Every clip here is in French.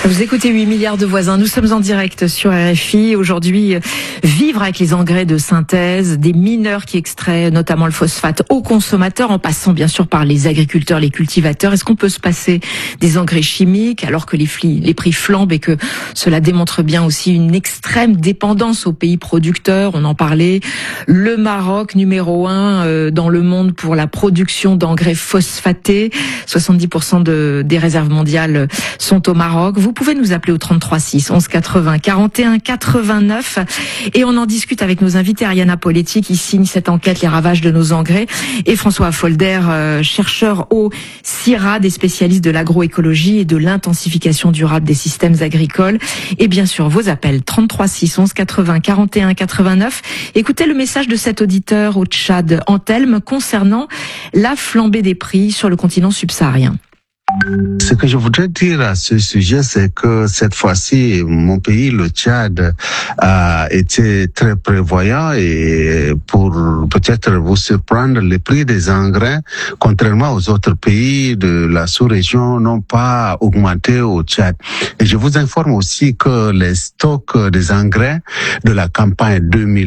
Vous écoutez 8 milliards de voisins. Nous sommes en direct sur RFI. Aujourd'hui, vivre avec les engrais de synthèse, des mineurs qui extraient notamment le phosphate aux consommateurs, en passant bien sûr par les agriculteurs, les cultivateurs. Est-ce qu'on peut se passer des engrais chimiques alors que les prix flambent et que cela démontre bien aussi une extrême dépendance aux pays producteurs? On en parlait. Le Maroc, numéro 1 dans le monde pour la production d'engrais phosphatés. 70% des réserves mondiales sont au Maroc. Vous pouvez nous appeler au 33 6 11 80 41 89 et on en discute avec nos invités. Ariana Poletti qui signe cette enquête, les ravages de nos engrais, et François Affolter, chercheur au CIRAD et spécialiste de l'agroécologie et de l'intensification durable des systèmes agricoles. Et bien sûr, vos appels 33 6 11 80 41 89. Écoutez le message de cet auditeur au Tchad, Anthelme, concernant la flambée des prix sur le continent subsaharien. Ce que je voudrais dire à ce sujet, c'est que cette fois-ci, mon pays, le Tchad, a été très prévoyant et pour peut-être vous surprendre, les prix des engrais, contrairement aux autres pays de la sous-région, n'ont pas augmenté au Tchad. Et je vous informe aussi que les stocks des engrais de la campagne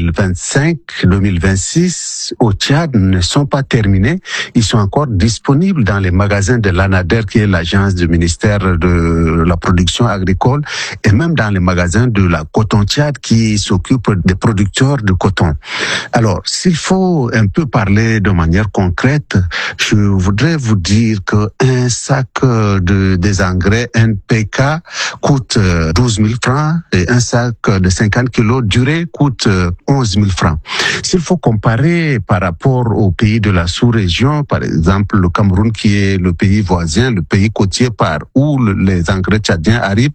2025-2026 au Tchad ne sont pas terminés. Ils sont encore disponibles dans les magasins de l'ANADER, qui est l'agence du ministère de la production agricole, et même dans les magasins de la Coton Tchad qui s'occupe des producteurs de coton. Alors, s'il faut un peu parler de manière concrète, je voudrais vous dire que un sac des engrais NPK coûte 12 000 francs et un sac de 50 kilos d'urée coûte 11 000 francs. S'il faut comparer par rapport aux pays de la sous-région, par exemple le Cameroun qui est le pays voisin, le pays côtier par où les engrais tchadiens arrivent,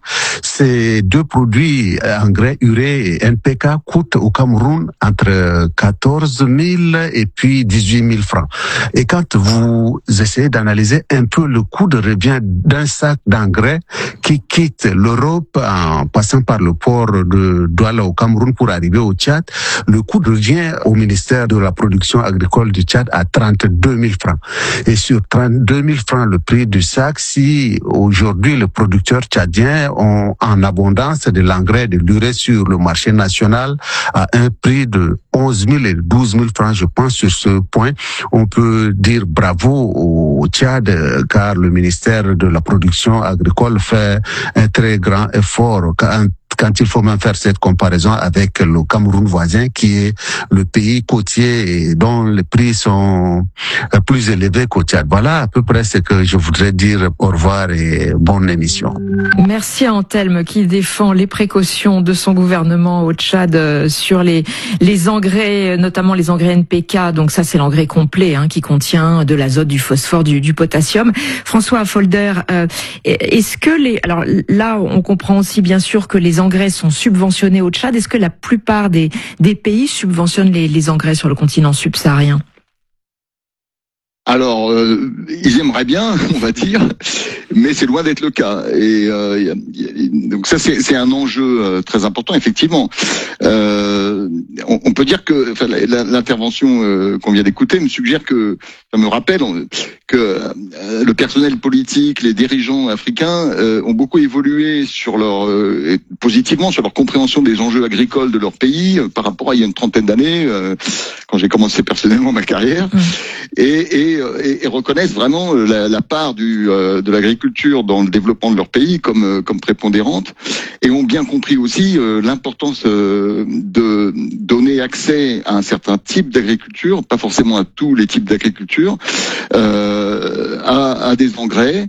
ces deux produits, engrais urée et NPK, coûtent au Cameroun entre 14 000 et puis 18 000 francs. Et quand vous essayez d'analyser un peu le coût de revient d'un sac d'engrais qui quitte l'Europe en passant par le port de Douala au Cameroun pour arriver au Tchad, le coût revient au ministère de la production agricole du Tchad à 32 000 francs. Et sur 32 000 francs, le prix du sac, si aujourd'hui les producteurs tchadiens ont en abondance de l'engrais de l'urée sur le marché national à un prix de 11 000 et 12 000 francs, je pense sur ce point, on peut dire bravo au Tchad, car le ministère de la production agricole fait un très grand effort quand il faut même faire cette comparaison avec le Cameroun voisin, qui est le pays côtier et dont les prix sont plus élevés qu'au Tchad. Voilà à peu près ce que je voudrais dire. Au revoir et bonne émission. Merci à Anthelme qui défend les précautions de son gouvernement au Tchad sur les engrais, notamment les engrais NPK. Donc ça, c'est l'engrais complet qui contient de l'azote, du phosphore, du potassium. François Affolter, est-ce que alors là, on comprend aussi bien sûr que les engrais sont subventionnés au Tchad. Est-ce que la plupart des pays subventionnent les engrais sur le continent subsaharien? Alors, ils aimeraient bien, on va dire, mais c'est loin d'être le cas. Et donc ça, c'est un enjeu très important, effectivement. On peut dire que l'intervention qu'on vient d'écouter me suggère me rappelle que le personnel politique, les dirigeants africains ont beaucoup évolué positivement sur leur compréhension des enjeux agricoles de leur pays par rapport à il y a une trentaine d'années, quand j'ai commencé personnellement ma carrière, et reconnaissent vraiment la part de l'agriculture dans le développement de leur pays comme prépondérante, et ont bien compris aussi l'importance de donner accès à un certain type d'agriculture, pas forcément à tous les types d'agriculture, à des engrais,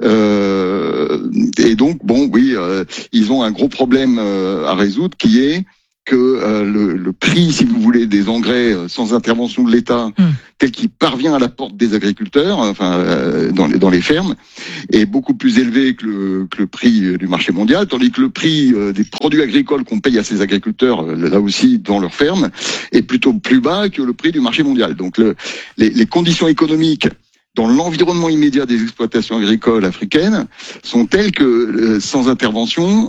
et donc ils ont un gros problème à résoudre, qui est que le prix, si vous voulez, des engrais sans intervention de l'État, tel qu'il parvient à la porte des agriculteurs, dans les fermes, est beaucoup plus élevé que le prix du marché mondial, tandis que le prix des produits agricoles qu'on paye à ces agriculteurs, là aussi dans leurs fermes, est plutôt plus bas que le prix du marché mondial. Donc les conditions économiques dans l'environnement immédiat des exploitations agricoles africaines sont telles que sans intervention,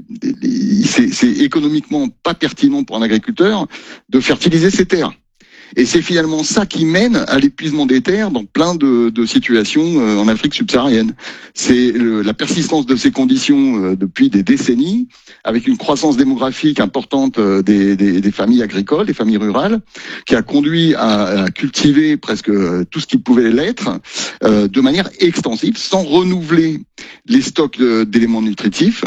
c'est économiquement pas pertinent pour un agriculteur de fertiliser ses terres. Et c'est finalement ça qui mène à l'épuisement des terres dans plein de situations en Afrique subsaharienne. C'est la persistance de ces conditions depuis des décennies, avec une croissance démographique importante des familles agricoles, des familles rurales, qui a conduit à cultiver presque tout ce qui pouvait l'être de manière extensive, sans renouveler les stocks d'éléments nutritifs,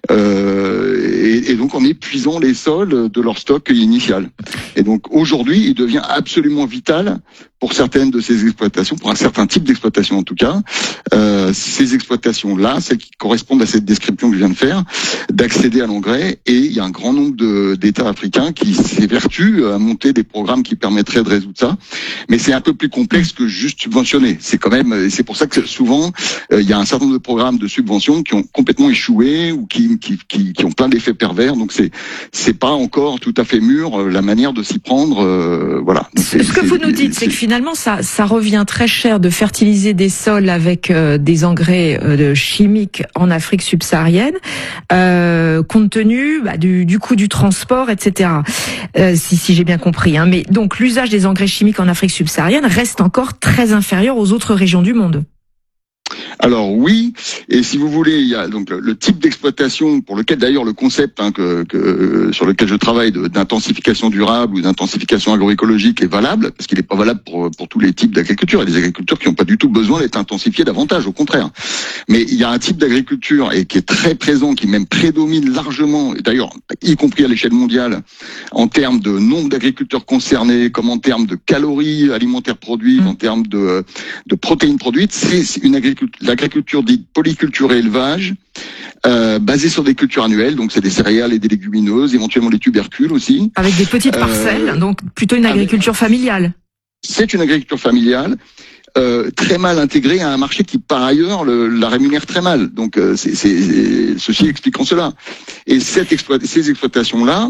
et donc en épuisant les sols de leur stock initial. Et donc aujourd'hui, il devient absolument vital pour certaines de ces exploitations, pour un certain type d'exploitation en tout cas, ces exploitations-là, celles qui correspondent à cette description que je viens de faire, d'accéder à l'engrais. Et il y a un grand nombre d'États africains qui s'évertuent à monter des programmes qui permettraient de résoudre ça. Mais c'est un peu plus complexe que juste subventionner. C'est pour ça que souvent il y a un certain nombre de programmes de subvention qui ont complètement échoué ou qui ont plein d'effets pervers. Donc c'est pas encore tout à fait mûr la manière de s'y prendre. Voilà. Ce que vous nous dites, c'est que finalement ça revient très cher de fertiliser des sols avec des engrais chimiques en Afrique subsaharienne, compte tenu du coût du transport, etc. Si j'ai bien compris. Hein. Mais donc l'usage des engrais chimiques en Afrique subsaharienne reste encore très inférieur aux autres régions du monde. Alors oui, et si vous voulez, il y a donc le type d'exploitation pour lequel d'ailleurs le concept sur lequel je travaille d'intensification durable ou d'intensification agroécologique est valable, parce qu'il n'est pas valable pour tous les types d'agriculture. Il y a des agricultures qui n'ont pas du tout besoin d'être intensifiées davantage, au contraire. Mais il y a un type d'agriculture et qui est très présent, qui même prédomine largement, et d'ailleurs y compris à l'échelle mondiale, en termes de nombre d'agriculteurs concernés, comme en termes de calories alimentaires produites, en termes de protéines produites. C'est l'agriculture dite polyculture et élevage, basée sur des cultures annuelles, donc c'est des céréales et des légumineuses, éventuellement des tubercules aussi. Avec des petites parcelles, donc plutôt une agriculture familiale. C'est une agriculture familiale. Très mal intégrée à un marché qui par ailleurs la rémunère très mal. Donc ceci expliquant cela. Et ces exploitations-là,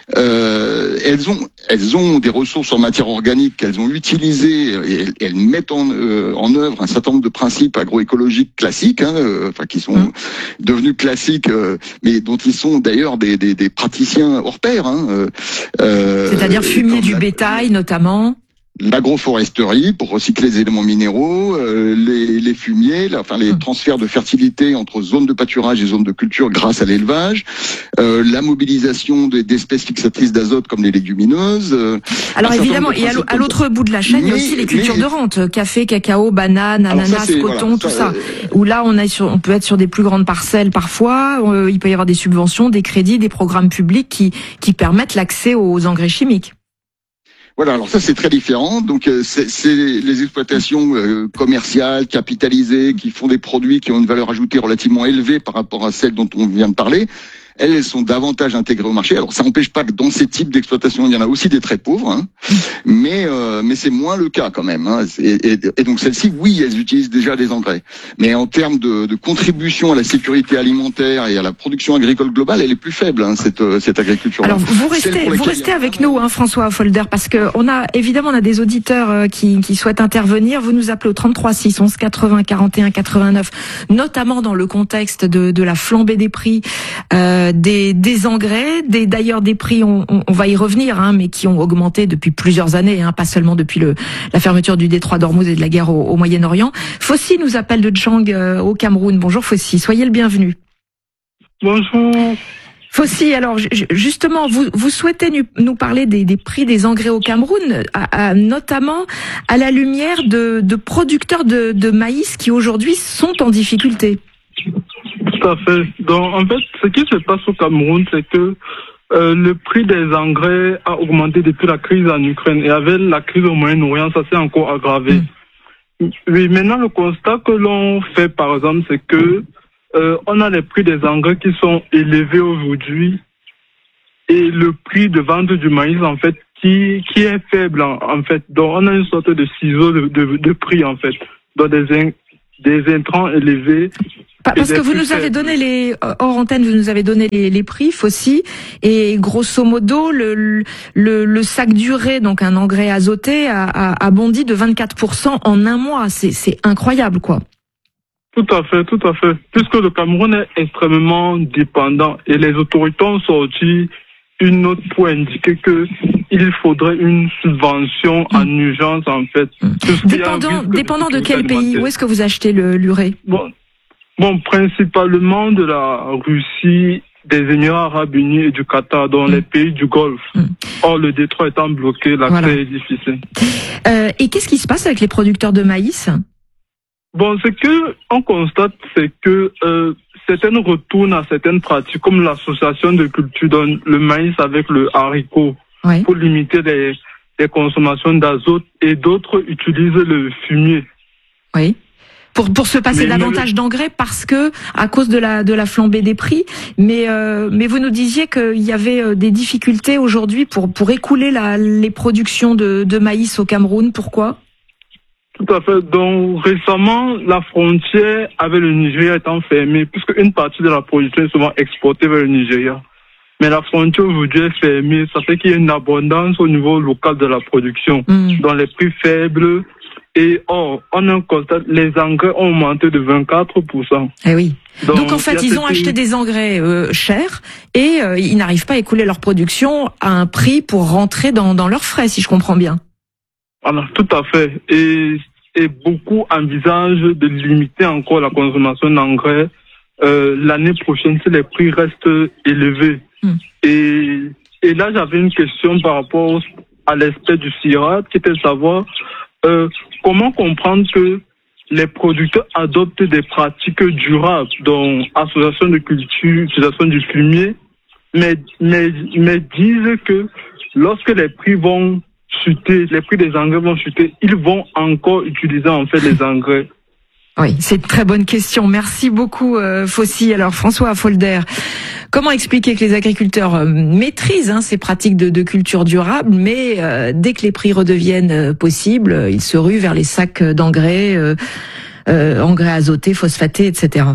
elles ont des ressources en matière organique qu'elles ont utilisées et elles mettent en œuvre un certain nombre de principes agroécologiques classiques, qui sont devenus classiques, mais dont ils sont d'ailleurs des praticiens hors pair. C'est-à-dire fumier du bétail notamment. L'agroforesterie pour recycler les éléments minéraux, les fumiers, les transferts de fertilité entre zones de pâturage et zones de culture grâce à l'élevage, la mobilisation d'espèces fixatrices d'azote comme les légumineuses. Alors évidemment, et à l'autre bout de la chaîne, il y a aussi les cultures de rente, café, cacao, banane, ananas, coton, tout ça. Où là, on peut être sur des plus grandes parcelles parfois. Il peut y avoir des subventions, des crédits, des programmes publics qui permettent l'accès aux engrais chimiques. Voilà, alors ça c'est très différent. Donc c'est les exploitations commerciales, capitalisées, qui font des produits qui ont une valeur ajoutée relativement élevée par rapport à celles dont on vient de parler. Elles sont davantage intégrées au marché. Alors ça n'empêche pas que dans ces types d'exploitation, il y en a aussi des très pauvres, mais c'est moins le cas quand même. Et donc celles-ci, oui, elles utilisent déjà des engrais. Mais en termes de contribution à la sécurité alimentaire et à la production agricole globale, elle est plus faible, cette agriculture. Alors vous restez avec nous, François Affolter, parce que on a des auditeurs qui souhaitent intervenir. Vous nous appelez au 33 6 11 80 41 89, notamment dans le contexte de la flambée des prix. Des engrais, d'ailleurs des prix, on va y revenir, mais qui ont augmenté depuis plusieurs années, pas seulement depuis la fermeture du détroit d'Ormuz et de la guerre au Moyen-Orient. Fossi nous appelle de Djang au Cameroun. Bonjour Fossi, soyez le bienvenu. Bonjour. Fossi, alors justement, vous souhaitez nous parler des prix des engrais au Cameroun, notamment à la lumière de producteurs de maïs qui aujourd'hui sont en difficulté. Tout à fait. Donc, en fait, ce qui se passe au Cameroun, c'est que le prix des engrais a augmenté depuis la crise en Ukraine. Et avec la crise au Moyen-Orient, ça s'est encore aggravé. Oui, maintenant, le constat que l'on fait, par exemple, c'est que on a les prix des engrais qui sont élevés aujourd'hui et le prix de vente du maïs, en fait, qui est faible, en fait. Donc, on a une sorte de ciseau de prix, en fait. Donc, des intrants élevés. Parce que vous nous avez donné hors antenne, vous nous avez donné les prix, Fossi, et grosso modo, le sac d'urée, donc un engrais azoté, a bondi de 24% en un mois. C'est incroyable, quoi. Tout à fait. Puisque le Cameroun est extrêmement dépendant et les autorités ont sorti une note pour indiquer que il faudrait une subvention en urgence, en fait. Dépendant de quel pays, où est-ce que vous achetez l'urée? Bon, principalement de la Russie, des Émirats Arabes Unis et du Qatar, dans les pays du Golfe. Or, le détroit étant bloqué, l'accès est difficile. Et qu'est-ce qui se passe avec les producteurs de maïs? Bon, ce que on constate, c'est que certaines retournent à certaines pratiques, comme l'association de culture donne le maïs avec le haricot, pour limiter les consommations d'azote, et d'autres utilisent le fumier. Oui. Pour se passer davantage d'engrais parce que à cause de la flambée des prix, mais vous nous disiez qu'il y avait des difficultés aujourd'hui pour écouler les productions de maïs au Cameroun. Pourquoi? Tout à fait. Donc récemment, la frontière avec le Nigeria étant fermée, puisque une partie de la production est souvent exportée vers le Nigeria. Mais la frontière aujourd'hui est fermée, ça fait qu'il y a une abondance au niveau local de la production, dans les prix faibles. Et on a constaté les engrais ont augmenté de 24%. Eh oui. Donc en fait, ils ont acheté des engrais chers et ils n'arrivent pas à écouler leur production à un prix pour rentrer dans leurs frais, si je comprends bien. Alors, tout à fait. Et beaucoup envisagent de limiter encore la consommation d'engrais l'année prochaine si les prix restent élevés. Et là, j'avais une question par rapport à l'aspect du CIRAD, qui était de savoir comment comprendre que les producteurs adoptent des pratiques durables, dont association de culture, utilisation du fumier, mais disent que lorsque les prix vont chuter, les prix des engrais vont chuter, ils vont encore utiliser en fait les engrais. Oui, c'est une très bonne question. Merci beaucoup, Fossi. Alors, François Affolter, comment expliquer que les agriculteurs maîtrisent ces pratiques de culture durable, mais dès que les prix redeviennent possibles, ils se ruent vers les sacs d'engrais, engrais azotés, phosphatés, etc.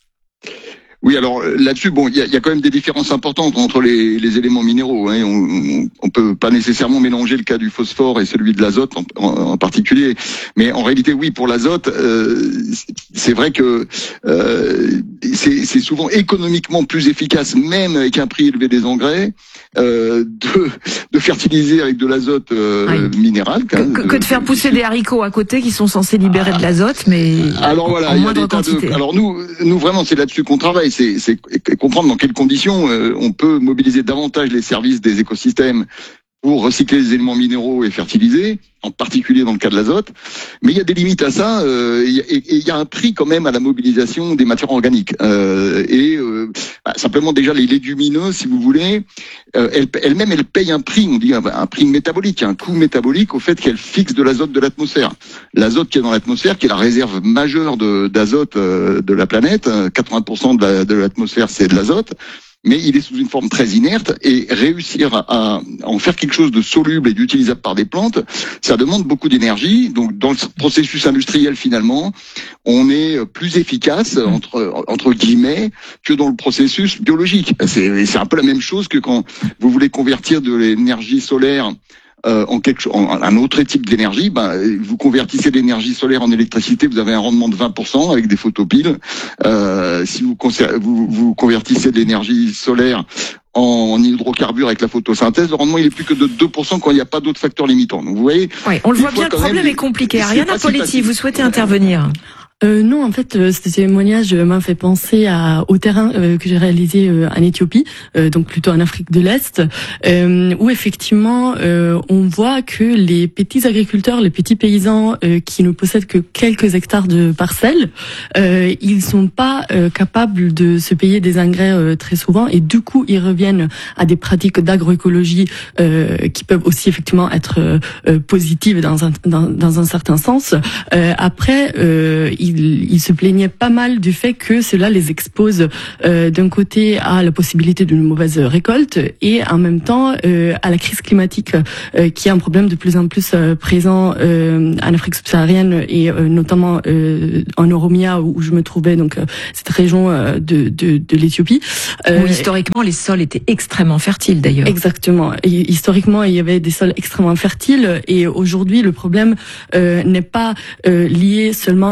Oui, alors là-dessus, bon, il y a quand même des différences importantes entre les éléments minéraux. Hein. On peut pas nécessairement mélanger le cas du phosphore et celui de l'azote en particulier. Mais en réalité, oui, pour l'azote, c'est vrai que c'est souvent économiquement plus efficace, même avec un prix élevé des engrais, de fertiliser avec de l'azote minéral que de faire pousser des haricots à côté qui sont censés libérer de l'azote, mais alors voilà, en moindre quantité. Alors nous vraiment, c'est là-dessus qu'on travaille. C'est comprendre dans quelles conditions on peut mobiliser davantage les services des écosystèmes pour recycler les éléments minéraux et fertiliser, en particulier dans le cas de l'azote. Mais il y a des limites à ça, et il y a un prix quand même à la mobilisation des matières organiques. Simplement déjà les légumineuses, si vous voulez, elles-mêmes elles payent un prix, on dit un prix métabolique, un coût métabolique au fait qu'elles fixent de l'azote de l'atmosphère. L'azote qui est dans l'atmosphère, qui est la réserve majeure d'azote de la planète, 80% de l'atmosphère c'est de l'azote. Mais il est sous une forme très inerte, et réussir à en faire quelque chose de soluble et d'utilisable par des plantes, ça demande beaucoup d'énergie. Donc dans le processus industriel, finalement, on est plus efficace entre guillemets que dans le processus biologique. C'est un peu la même chose que quand vous voulez convertir de l'énergie solaire en un autre type d'énergie, vous convertissez l'énergie solaire en électricité, vous avez un rendement de 20% avec des photopiles. Si vous convertissez de l'énergie solaire en hydrocarbures avec la photosynthèse, le rendement il est plus que de 2% quand il n'y a pas d'autres facteurs limitants. Donc vous voyez. Oui, on le voit bien, le problème est compliqué. Ariane Poletti, vous souhaitez intervenir? Non, en fait, ce témoignage m'a fait penser au terrain que j'ai réalisé en Éthiopie, donc plutôt en Afrique de l'Est, où effectivement on voit que les petits agriculteurs, les petits paysans qui ne possèdent que quelques hectares de parcelles, ils sont pas capables de se payer des engrais très souvent, et du coup ils reviennent à des pratiques d'agroécologie qui peuvent aussi effectivement être positives dans un certain sens. Après, ils se plaignaient pas mal du fait que cela les expose d'un côté à la possibilité d'une mauvaise récolte, et en même temps à la crise climatique qui est un problème de plus en plus présent en Afrique subsaharienne, et notamment en Oromia où je me trouvais, donc cette région de l'Éthiopie. Où historiquement les sols étaient extrêmement fertiles d'ailleurs. Exactement. Et, historiquement il y avait des sols extrêmement fertiles, et aujourd'hui le problème n'est pas lié seulement à la fertilité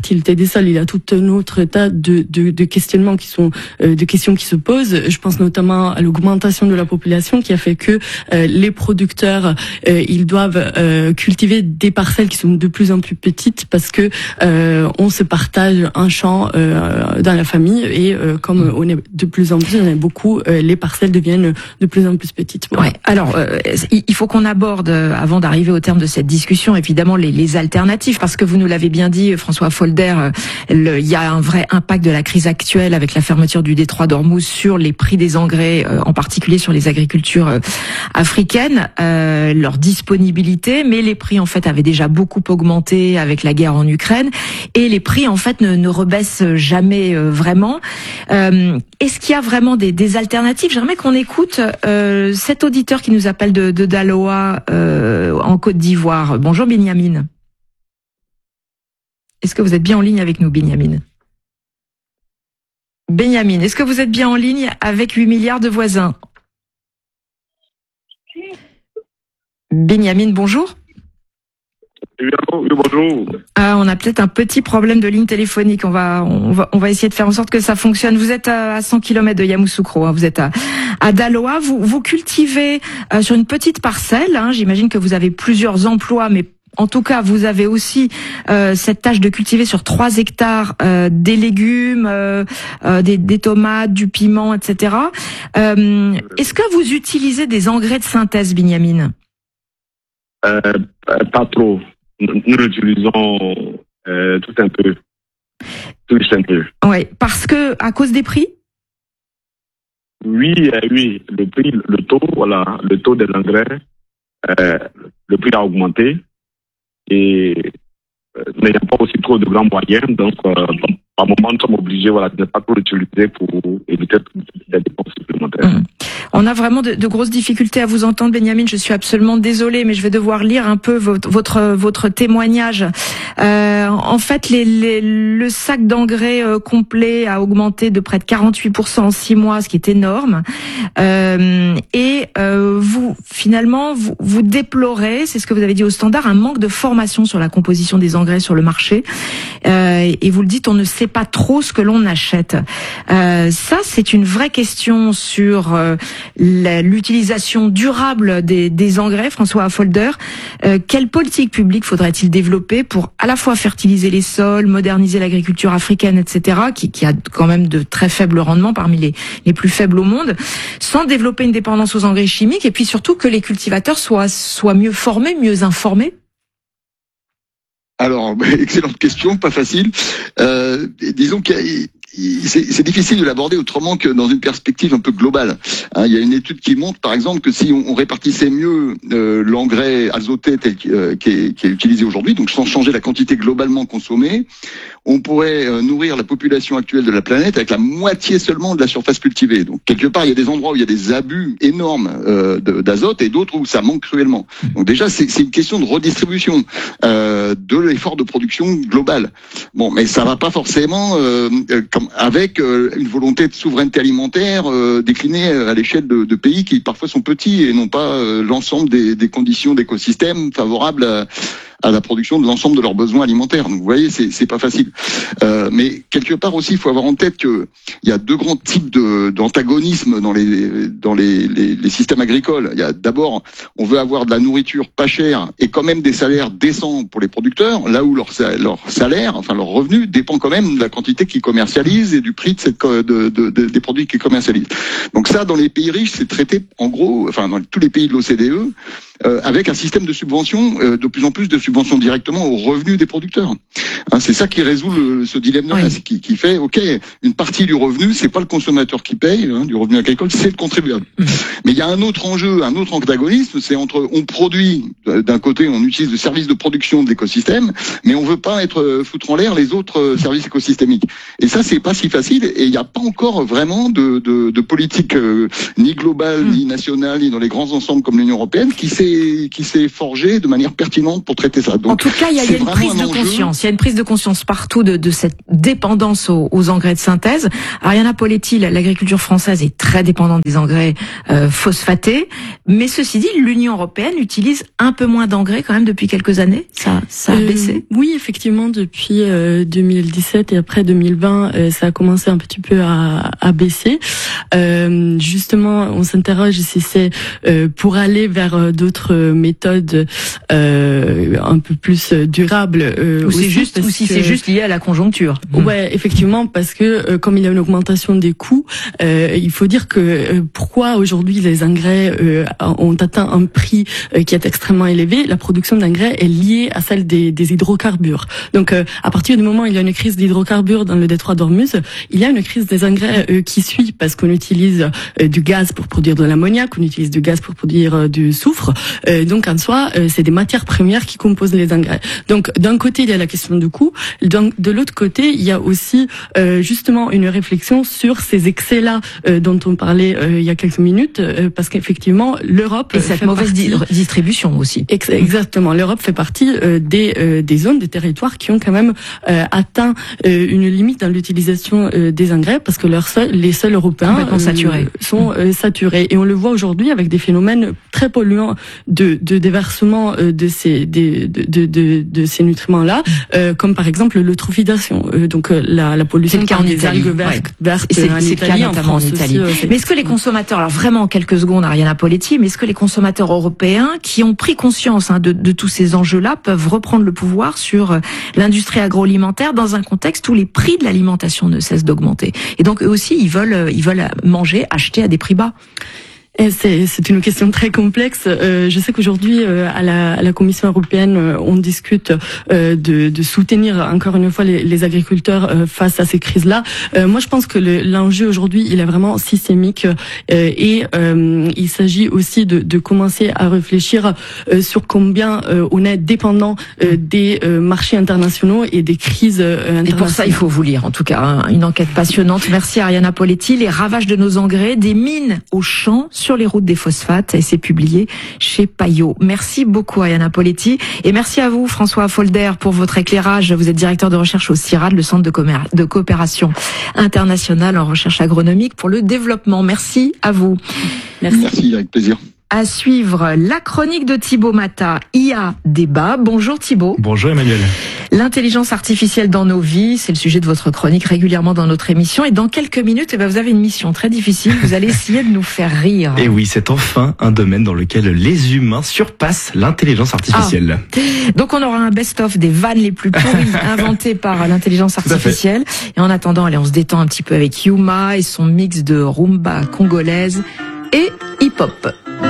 fertilité des sols, il y a tout un autre tas de questionnements qui sont de questions qui se posent. Je pense notamment à l'augmentation de la population qui a fait que les producteurs ils doivent cultiver des parcelles qui sont de plus en plus petites parce que on se partage un champ dans la famille et comme on est de plus en plus, on est beaucoup, les parcelles deviennent de plus en plus petites. Voilà. Ouais. Alors, il faut qu'on aborde, avant d'arriver au terme de cette discussion, évidemment les alternatives, parce que vous nous l'avez bien dit, François Folder, il y a un vrai impact de la crise actuelle avec la fermeture du détroit d'Ormuz sur les prix des engrais, en particulier sur les agricultures africaines, leur disponibilité, mais les prix en fait avaient déjà beaucoup augmenté avec la guerre en Ukraine, et les prix en fait ne rebaissent jamais vraiment. Est-ce qu'il y a vraiment des alternatives? J'aimerais qu'on écoute cet auditeur qui nous appelle de Daloa en Côte d'Ivoire. Bonjour Benyamin. Est-ce que vous êtes bien en ligne avec nous, Benyamin? Benyamin, est-ce que vous êtes bien en ligne avec 8 milliards de voisins? Benyamin, bonjour. Oui, bonjour. On a peut-être un petit problème de ligne téléphonique. On va essayer de faire en sorte que ça fonctionne. Vous êtes à 100 km de Yamoussoukro, hein. Vous êtes à Daloa. Vous cultivez sur une petite parcelle, hein. J'imagine que vous avez plusieurs emplois, mais en tout cas, vous avez aussi cette tâche de cultiver sur 3 hectares des légumes, des tomates, du piment, etc. Est-ce que vous utilisez des engrais de synthèse, Benyamin? Pas trop. Nous l'utilisons tout un peu. Oui, parce que à cause des prix? Oui, le prix, le taux de l'engrais, le prix a augmenté et mais il n'y a pas aussi trop de grands moyens, donc par moment nous sommes obligés de ne pas trop l'utiliser pour éviter des dépenses supplémentaires. On a vraiment de grosses difficultés à vous entendre, Benyamin. Je suis absolument désolée, mais je vais devoir lire un peu votre témoignage. En fait, le sac d'engrais complet a augmenté de près de 48% en 6 mois, ce qui est énorme. Et vous, finalement, vous déplorez, c'est ce que vous avez dit au Standard, un manque de formation sur la composition des engrais sur le marché. Et vous le dites, on ne sait pas trop ce que l'on achète. Ça, c'est une vraie question sur l'utilisation durable des engrais, François Folder. Quelle politique publique faudrait-il développer pour à la fois fertiliser les sols, moderniser l'agriculture africaine, etc., qui a quand même de très faibles rendements, parmi les plus faibles au monde, sans développer une dépendance aux engrais chimiques, et puis surtout que les cultivateurs soient mieux formés, mieux informés? Alors, excellente question, pas facile. Disons que c'est difficile de l'aborder autrement que dans une perspective un peu globale. Il y a une étude qui montre, par exemple, que si on répartissait mieux l'engrais azoté tel qui est utilisé aujourd'hui, donc sans changer la quantité globalement consommée, on pourrait nourrir la population actuelle de la planète avec la moitié seulement de la surface cultivée. Donc quelque part, il y a des endroits où il y a des abus énormes d'azote et d'autres où ça manque cruellement. Donc déjà, c'est une question de redistribution de l'effort de production global. Bon, mais ça va pas forcément avec une volonté de souveraineté alimentaire déclinée à l'échelle de pays qui parfois sont petits et n'ont pas l'ensemble des conditions d'écosystème favorables à la production de l'ensemble de leurs besoins alimentaires. Donc vous voyez, c'est pas facile. Mais quelque part aussi, il faut avoir en tête que il y a 2 grands types d'antagonisme dans les systèmes agricoles. Il y a d'abord, on veut avoir de la nourriture pas chère et quand même des salaires décents pour les producteurs, là où leur salaire, enfin leur revenu, dépend quand même de la quantité qu'ils commercialisent et du prix des produits qu'ils commercialisent. Donc ça, dans les pays riches, c'est traité en gros, enfin dans tous les pays de l'OCDE, avec un système de subvention, de plus en plus de subventions directement aux revenus des producteurs. C'est ça qui résout ce dilemme-là, oui. qui fait, ok, une partie du revenu, c'est pas le consommateur qui paye, du revenu agricole, c'est le contribuable. Mais il y a un autre enjeu, un autre antagonisme, c'est entre on produit, d'un côté, on utilise le service de production de l'écosystème, mais on veut pas foutre en l'air les autres services écosystémiques. Et ça, c'est pas si facile, et il n'y a pas encore vraiment de politique ni globale, ni nationale, ni dans les grands ensembles comme l'Union européenne, qui sait s'est forgé de manière pertinente pour traiter ça. Donc, en tout cas, il y a une prise de conscience. Il y a une prise de conscience partout de cette dépendance aux engrais de synthèse. Ariana Poletti, l'agriculture française est très dépendante des engrais phosphatés. Mais ceci dit, l'Union européenne utilise un peu moins d'engrais quand même depuis quelques années. Ça a baissé. Oui, effectivement, depuis 2017 et après 2020, ça a commencé un petit peu à baisser. Justement, on s'interroge si c'est pour aller vers d'autres méthodes un peu plus durables, ou si c'est juste lié à la conjoncture. Ouais, effectivement, parce que comme il y a une augmentation des coûts, il faut dire que pourquoi aujourd'hui les engrais ont atteint un prix qui est extrêmement élevé. La production d'engrais est liée à celle des hydrocarbures. Donc à partir du moment où il y a une crise d'hydrocarbures dans le détroit d'Ormuz, il y a une crise des engrais qui suit, parce qu'on utilise du gaz pour produire de l'ammoniac, on utilise du gaz pour produire du soufre. Donc en soi, c'est des matières premières qui composent les engrais. Donc d'un côté, il y a la question du coût. De l'autre côté, il y a aussi justement une réflexion sur ces excès-là dont on parlait il y a quelques minutes, parce qu'effectivement, l'Europe et cette mauvaise distribution aussi. Exactement. L'Europe fait partie des zones, des territoires qui ont quand même atteint une limite dans l'utilisation des engrais, parce que les sols européens sont saturés. Et on le voit aujourd'hui avec des phénomènes très polluants de déversement de ces nutriments-là, comme par exemple l'eutrophisation. Donc la pollution par les algues vertes en Italie, notamment en Italie. Aussi, mais est-ce que les consommateurs, alors vraiment en quelques secondes, Ariana Poletti, mais est-ce que les consommateurs européens qui ont pris conscience de tous ces enjeux-là peuvent reprendre le pouvoir sur l'industrie agroalimentaire dans un contexte où les prix de l'alimentation ne cessent d'augmenter? Et donc eux aussi, ils veulent manger, acheter à des prix bas. C'est une question très complexe. Je sais qu'aujourd'hui, à la Commission européenne, on discute de soutenir encore une fois les agriculteurs face à ces crises-là. Moi, je pense que l'enjeu aujourd'hui, il est vraiment systémique et il s'agit aussi de commencer à réfléchir sur combien on est dépendant des marchés internationaux et des crises internationales. Et pour ça, il faut vous lire, en tout cas, une enquête passionnante. Merci Ariana Poletti. Les ravages de nos engrais, des mines aux champs sur les routes des phosphates, et c'est publié chez Payot. Merci beaucoup Ariana Poletti, et merci à vous François Folder pour votre éclairage. Vous êtes directeur de recherche au CIRAD, le Centre de coopération internationale en recherche agronomique pour le développement. Merci à vous. Merci, avec plaisir. À suivre, la chronique de Thibaut Mata, IA débat. Bonjour Thibaut. Bonjour Emmanuel. L'intelligence artificielle dans nos vies, c'est le sujet de votre chronique régulièrement dans notre émission. Et dans quelques minutes, vous avez une mission très difficile. Vous allez essayer de nous faire rire. Et oui, c'est enfin un domaine dans lequel les humains surpassent l'intelligence artificielle. Donc on aura un best-of des vannes les plus pourries inventées par l'intelligence artificielle. Et en attendant, allez, on se détend un petit peu avec Yuma et son mix de rumba congolaise et hip-hop.